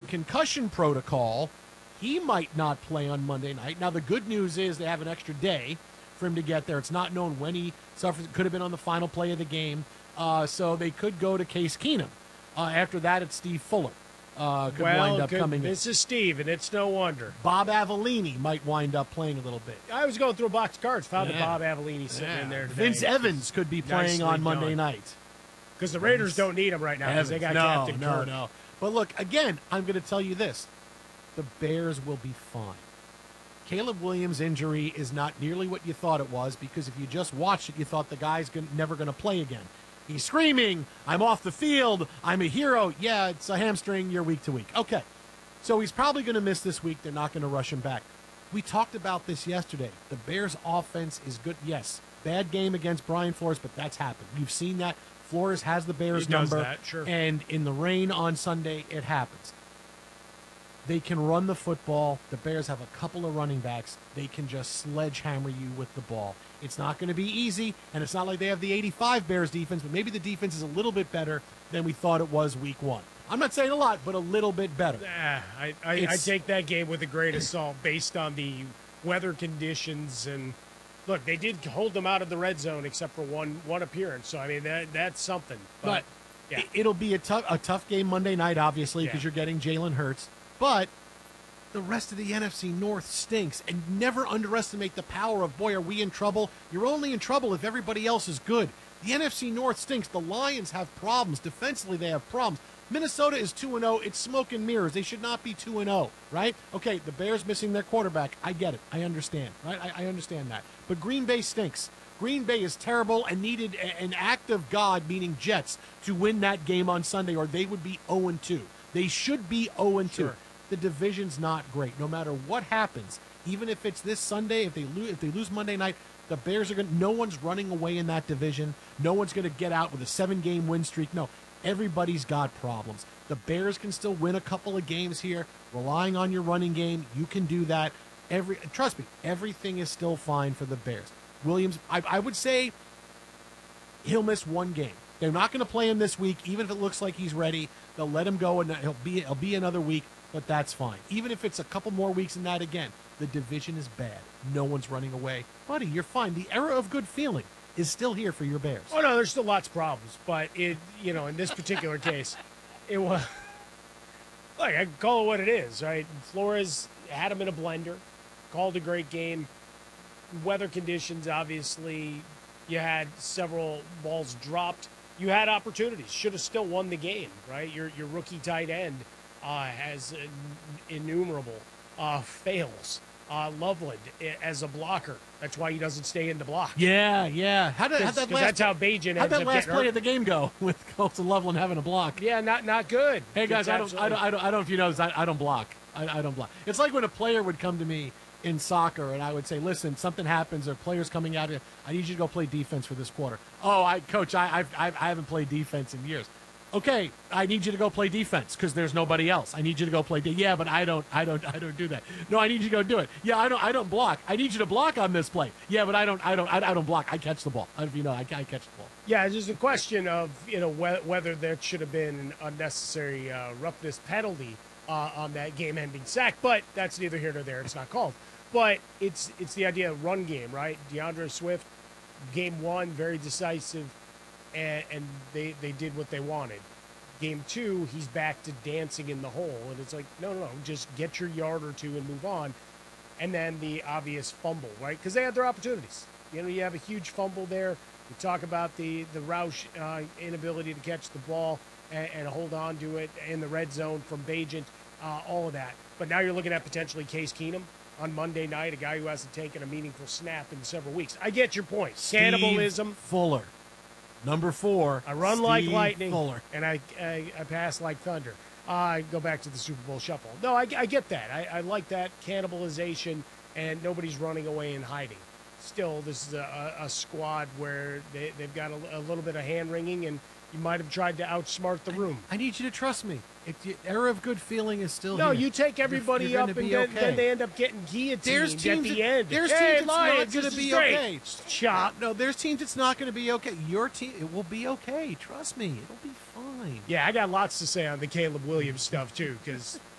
concussion protocol, he might not play on Monday night. Now, the good news is they have an extra day for him to get there. It's not known when he suffers. It could have been on the final play of the game. So they could go to Case Keenum. After that, it's Steve Fuller. Wind up coming this is Steve, and it's no wonder. Bob Avellini might wind up playing a little bit. I was going through a box of cards, found a Bob Avellini sitting in there today. Vince Evans could be playing on Monday night. Because the Raiders don't need him right now because they got Captain Kirk. No. But look, again, I'm going to tell you this. The Bears will be fine. Caleb Williams' injury is not nearly what you thought it was, because if you just watched it, you thought the guy's never going to play again. He's screaming, I'm off the field, I'm a hero. Yeah, it's a hamstring, you're week to week. Okay, so he's probably going to miss this week. They're not going to rush him back. We talked about this yesterday. The Bears' offense is good. Yes, bad game against Brian Flores, but that's happened. We've seen that. Flores has the Bears' number, sure. And in the rain on Sunday, it happens. They can run the football. The Bears have a couple of running backs. They can just sledgehammer you with the ball. It's not going to be easy, and it's not like they have the 85 Bears defense, but maybe the defense is a little bit better than we thought it was week one. I'm not saying a lot, but a little bit better. I take that game with a grain of salt based on the weather conditions. And look, they did hold them out of the red zone except for one appearance. So, I mean, that's something. But yeah. It'll be a tough game Monday night, obviously, because you're getting Jalen Hurts. But the rest of the NFC North stinks, and never underestimate the power of, boy, are we in trouble? You're only in trouble if everybody else is good. The NFC North stinks. The Lions have problems. Defensively, they have problems. Minnesota is 2-0. It's smoke and mirrors. They should not be 2-0, right? Okay, the Bears missing their quarterback. I get it. I understand, right? I understand that. But Green Bay stinks. Green Bay is terrible and needed an act of God, meaning Jets, to win that game on Sunday, or they would be 0-2. They should be 0-2. Sure. The division's not great. No matter what happens, even if it's this Sunday, if they lose Monday night, the Bears are no one's running away in that division. No one's going to get out with a 7-game win streak. No, everybody's got problems. The Bears can still win a couple of games here, relying on your running game. You can do that. Trust me, everything is still fine for the Bears. Williams, I would say he'll miss one game. They're not going to play him this week, even if it looks like he's ready. They'll let him go, and he'll be another week. But that's fine. Even if it's a couple more weeks than that, again, the division is bad. No one's running away. Buddy, you're fine. The era of good feeling is still here for your Bears. Oh, no, there's still lots of problems. But, in this particular case, it was, like, I can call it what it is, right? Flores had him in a blender, called a great game. Weather conditions, obviously, you had several balls dropped. You had opportunities. Should have still won the game, right? Your rookie tight end has innumerable fails. Loveland as a blocker. That's why he doesn't stay in the block. Yeah. That's how Bajan how'd that last play of the game go with Colton Loveland having a block? Yeah, not good. Hey guys, I don't know if you know this. I don't block. I don't block. It's like when a player would come to me in soccer and I would say, listen, something happens, or players coming out here, I need you to go play defense for this quarter. Oh, Coach, I haven't played defense in years. Okay, I need you to go play defense because there's nobody else. I need you to go play. Yeah, but I don't do that. No, I need you to go do it. Yeah, I don't block. I need you to block on this play. Yeah, but I don't block. I catch the ball. I catch the ball. Yeah, it's just a question of whether there should have been an unnecessary roughness penalty on that game-ending sack. But that's neither here nor there. It's not called. But it's the idea of run game, right? DeAndre Swift, game one, very decisive. And they did what they wanted. Game two, he's back to dancing in the hole. And it's like, no, just get your yard or two and move on. And then the obvious fumble, right? Because they had their opportunities. You have a huge fumble there. We talk about the Roush inability to catch the ball and hold on to it in the red zone from Bagent, all of that. But now you're looking at potentially Case Keenum on Monday night, a guy who hasn't taken a meaningful snap in several weeks. I get your point. Cannibalism. Fuller. Number 4. I run like lightning, Fuller. And I pass like thunder. I go back to the Super Bowl shuffle. No, I get that. I like that cannibalization, and nobody's running away and hiding. Still, this is a squad where they've got a little bit of hand-wringing, and you might have tried to outsmart the room. I need you to trust me. The era of good feeling is still here. No, you take everybody you're up, and then they end up getting guillotined at the end. There's teams it's not going to be okay. Chop. No, there's teams it's not going to be okay. Your team, it will be okay. Trust me. It'll be fine. Yeah, I got lots to say on the Caleb Williams stuff, too, because